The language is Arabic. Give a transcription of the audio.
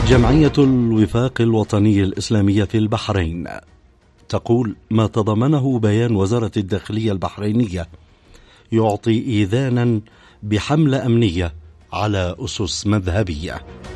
جمعية الوفاق الوطني الإسلامية في البحرين تقول ما تضمنه بيان وزارة الداخلية البحرينية يعطي إيذانا بحملة أمنية على أسس مذهبية.